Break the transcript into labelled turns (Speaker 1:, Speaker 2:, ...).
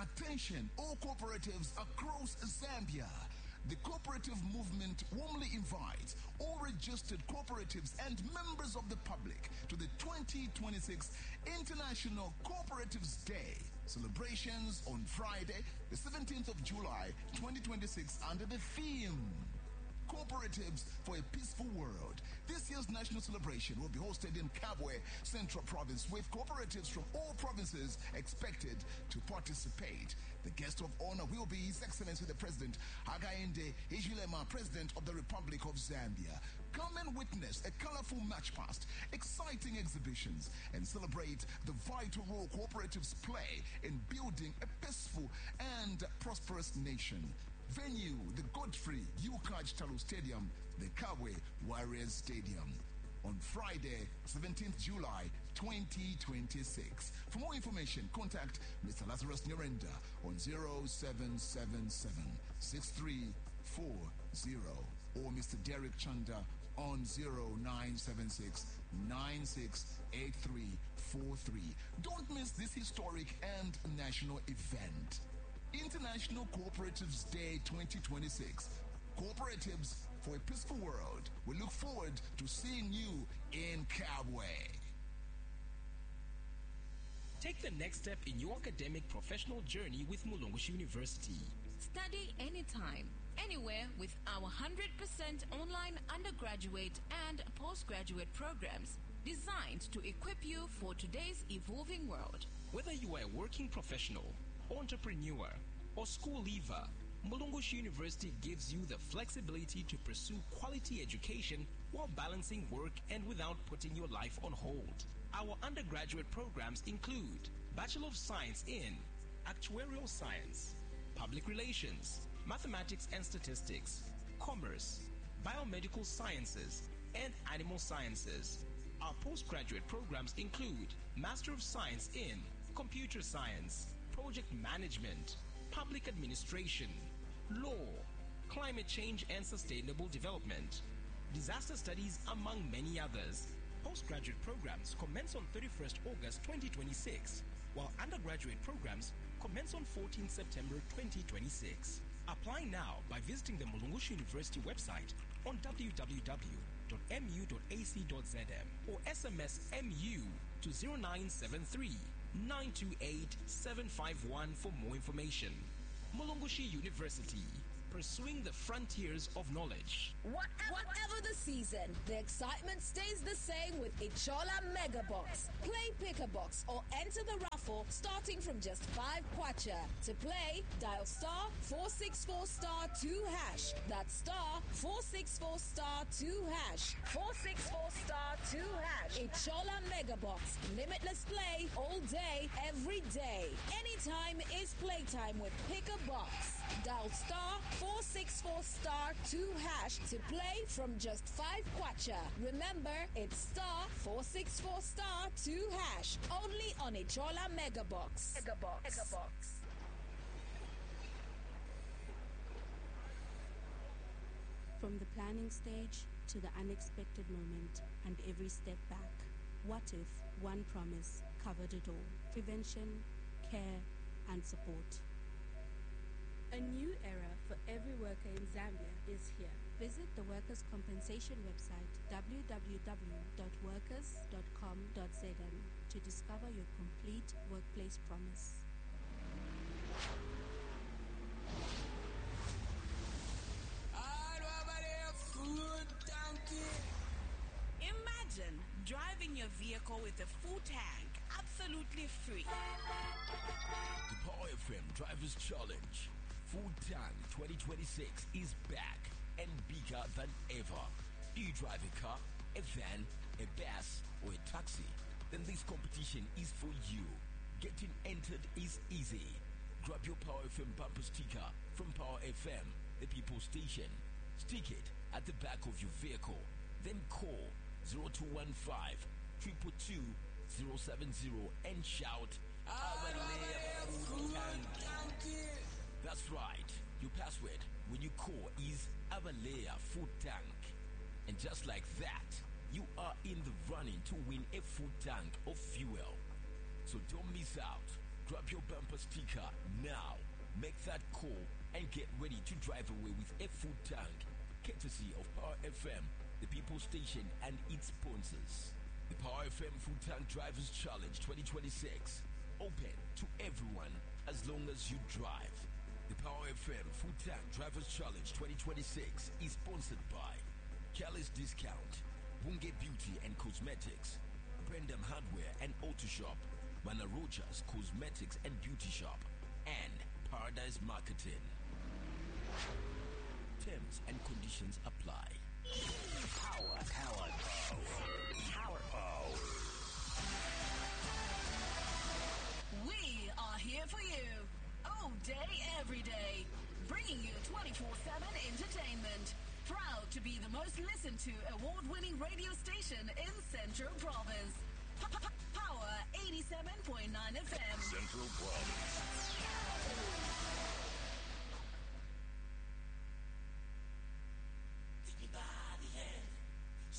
Speaker 1: Attention, all cooperatives across Zambia. The cooperative movement warmly invites all registered cooperatives and members of the public to the 2026 International Cooperatives Day celebrations on Friday, the 17th of July, 2026, under the theme Cooperatives for a Peaceful World. This year's national celebration will be hosted in Kabwe, Central Province, with cooperatives from all provinces expected to participate. The guest of honor will be His Excellency the President Hakainde Hichilema, President of the Republic of Zambia. Come and witness a colorful match past, exciting exhibitions, and celebrate the vital role cooperatives play in building a peaceful and prosperous nation. Venue, the Godfrey Yukaj Talu Stadium, the Kabwe Warriors Stadium. On Friday, 17th July 2026. For more information, contact Mr. Lazarus Nyirenda on 0777 6340 or Mr. Derek Chanda on 0976 968343. Don't miss this historic and national event. International Cooperatives Day 2026. Cooperatives for a Peaceful World. We look forward to seeing you in Kabwe.
Speaker 2: Take the next step in your academic professional journey with Mulungushi University.
Speaker 3: Study anytime, anywhere with our 100% online undergraduate and postgraduate programs designed to equip you for today's evolving world.
Speaker 2: Whether you are a working professional, entrepreneur, or school leaver, Mulungushi University gives you the flexibility to pursue quality education while balancing work and without putting your life on hold. Our undergraduate programs include Bachelor of Science in Actuarial Science, Public Relations, Mathematics and Statistics, Commerce, Biomedical Sciences, and Animal Sciences. Our postgraduate programs include Master of Science in Computer Science, Project Management, Public Administration, Law, Climate Change and Sustainable Development, Disaster Studies, among many others. Postgraduate programs commence on 31st August 2026, while undergraduate programs commence on 14th September 2026. Apply now by visiting the Mulungushi University website on www.mu.ac.zm or SMS MU to 0973 928 751 for more information. Mulungushi University, pursuing the frontiers of knowledge.
Speaker 4: Whatever the season, the excitement stays the same with Ichola Mega Box. Play Pick a Box or enter the raffle starting from just 5 kwacha. To play, dial star 464 star 2 hash. That's star 464 star 2 hash. 464 star 2 hash. Ichola Mega Box. Limitless play all day, every day. Anytime is playtime with Pick a Box. Dial star 464 star 2 hash to play from just 5 kwacha. Remember, it's star 464 star 2 hash. Only on Ichola Mega Box. Mega Box.
Speaker 5: From the planning stage to the unexpected moment and every step back, what if one promise covered it all? Prevention, care, and support.
Speaker 6: A new era for every worker in Zambia is here.
Speaker 5: Visit the Workers' Compensation website www.workers.com.zm to discover your complete workplace promise.
Speaker 7: Imagine driving your vehicle with a full tank, absolutely free.
Speaker 8: The Power FM Drivers Challenge Full Tank 2026 is back and bigger than ever. Do you drive a car, a van, a bus, or a taxi? Then this competition is for you. Getting entered is easy. Grab your Power FM bumper sticker from Power FM, the people station. Stick it at the back of your vehicle. Then call 0215 222 070 and shout, Abalea Full Tank. That's right. Your password when you call is Abalea Full Tank. And just like that, you are in the running to win a full tank of fuel. So don't miss out. Grab your bumper sticker now. Make that call and get ready to drive away with a food tank, courtesy of Power FM, the People Station, and its sponsors. The Power FM Food Tank Drivers Challenge 2026. Open to everyone as long as you drive. The Power FM Food Tank Drivers Challenge 2026 is sponsored by Kelly's Discount, Bunge Beauty and Cosmetics, Brendam Hardware and Auto Shop, Mana Rogers Cosmetics and Beauty Shop, and Paradise Marketing. Terms and conditions apply.
Speaker 9: Power Power.
Speaker 7: We are here for you. All day, every day. Bringing you 24/7 entertainment. Proud to be the most listened to award-winning radio station in Central Province. Power 87.9 FM.
Speaker 9: Central Province.